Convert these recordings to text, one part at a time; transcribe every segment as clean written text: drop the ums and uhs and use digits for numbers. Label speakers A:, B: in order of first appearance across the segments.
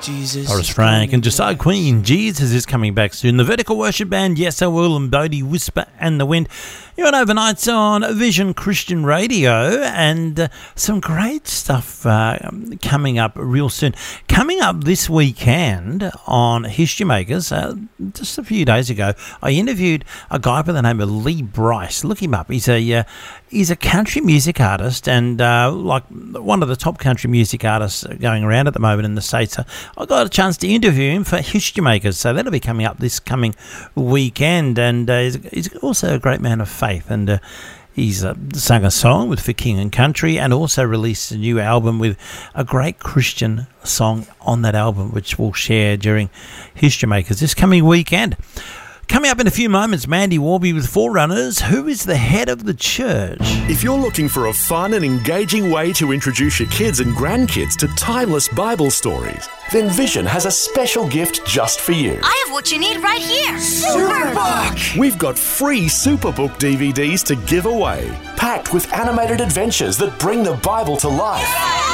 A: Jesus.
B: Horace Frank and Josiah Queen. Jesus is coming back soon. The Vertical Worship Band, Yes I Will, and Bodie Whisper and the Wind. You're on Overnights on Vision Christian Radio, and some great stuff coming up real soon. Coming up this weekend on History Makers, just a few days ago, I interviewed a guy by the name of Lee Bryce. Look him up. He's a country music artist, and like one of the top country music artists going around at the moment in the States. I got a chance to interview him for History Makers, so that'll be coming up this coming weekend. And he's also a great man of faith, and he's sung a song with For King and Country, and also released a new album with a great Christian song on that album, which we'll share during History Makers this coming weekend. Coming up in a few moments, Mandy Warby with Forerunners. Who is the head of the church?
C: If you're looking for a fun and engaging way to introduce your kids and grandkids to timeless Bible stories, then Vision has a special gift just for you.
D: I have what you need right here.
C: Superbook! We've got free Superbook DVDs to give away, packed with animated adventures that bring the Bible to life.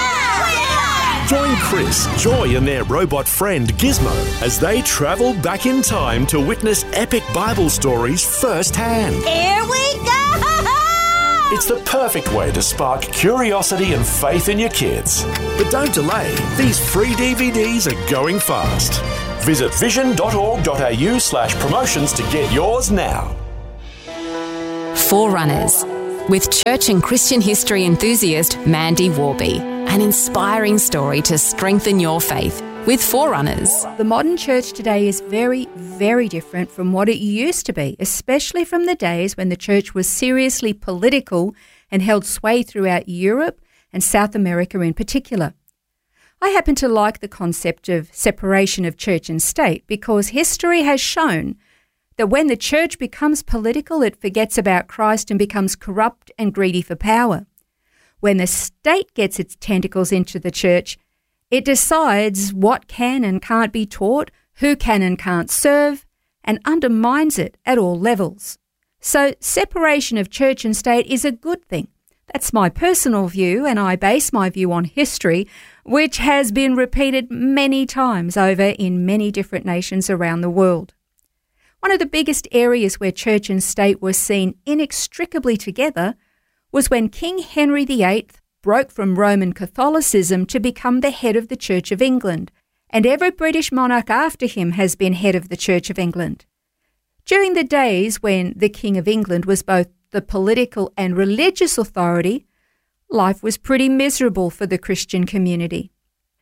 C: Join Chris, Joy and their robot friend Gizmo as they travel back in time to witness epic Bible stories firsthand.
D: Here we go!
C: It's the perfect way to spark curiosity and faith in your kids. But don't delay, these free DVDs are going fast. Visit vision.org.au/promotions to get yours now.
E: Forerunners, with church and Christian history enthusiast Mandy Warby. An inspiring story to strengthen your faith with Forerunners.
F: The modern church today is very, very different from what it used to be, especially from the days when the church was seriously political and held sway throughout Europe and South America in particular. I happen to like the concept of separation of church and state because history has shown that when the church becomes political, it forgets about Christ and becomes corrupt and greedy for power. When the state gets its tentacles into the church, it decides what can and can't be taught, who can and can't serve, and undermines it at all levels. So separation of church and state is a good thing. That's my personal view, and I base my view on history, which has been repeated many times over in many different nations around the world. One of the biggest areas where church and state were seen inextricably together was when King Henry VIII broke from Roman Catholicism to become the head of the Church of England, and every British monarch after him has been head of the Church of England. During the days when the King of England was both the political and religious authority, life was pretty miserable for the Christian community.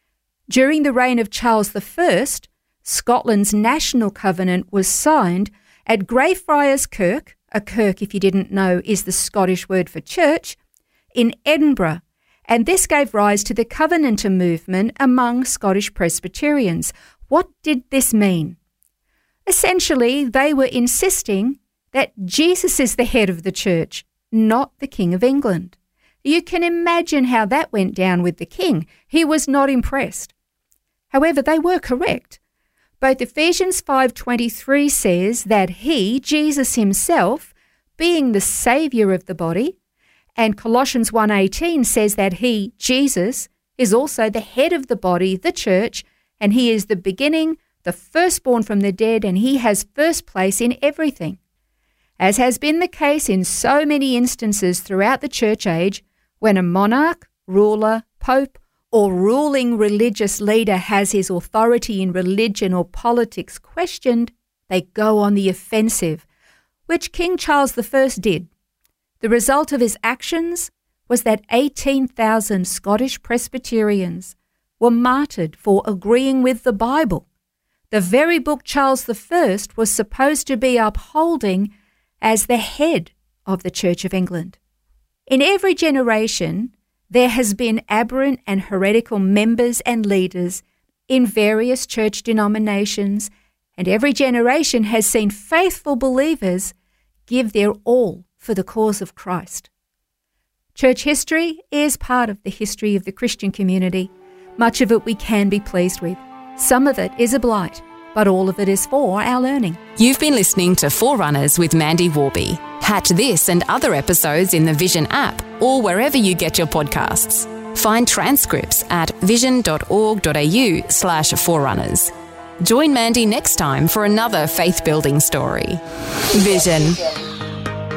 F: During the reign of Charles I, Scotland's national covenant was signed at Greyfriars Kirk. A kirk, if you didn't know, is the Scottish word for church, in Edinburgh, and this gave rise to the Covenanter movement among Scottish Presbyterians. What did this mean? Essentially, they were insisting that Jesus is the head of the church, not the King of England. You can imagine how that went down with the king. He was not impressed. However, they were correct. Both Ephesians 5:23 says that he, Jesus himself, being the Saviour of the body, and Colossians 1:18 says that he, Jesus, is also the head of the body, the church, and he is the beginning, the firstborn from the dead, and he has first place in everything. As has been the case in so many instances throughout the church age, when a monarch, ruler, pope, or ruling religious leader has his authority in religion or politics questioned, they go on the offensive, which King Charles I did. The result of his actions was that 18,000 Scottish Presbyterians were martyred for agreeing with the Bible, the very book Charles I was supposed to be upholding as the head of the Church of England. In every generation, there has been aberrant and heretical members and leaders in various church denominations, and every generation has seen faithful believers give their all for the cause of Christ. Church history is part of the history of the Christian community. Much of it we can be pleased with. Some of it is a blight, but all of it is for our learning.
E: You've been listening to Forerunners with Mandy Warby. Catch this and other episodes in the Vision app or wherever you get your podcasts. Find transcripts at vision.org.au/forerunners. Join Mandy next time for another faith-building story. Vision.